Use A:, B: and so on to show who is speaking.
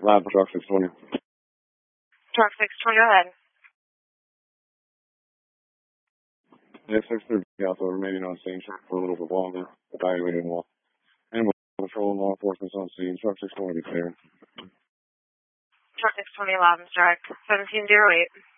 A: Lab truck 620.
B: Truck 620, go ahead.
A: Yeah, 630 also remaining on scene for a little bit longer, evaluating law. Animal control and law enforcement on scene. Truck 620 clear.
B: Truck 620, Loudon Strike, 1708.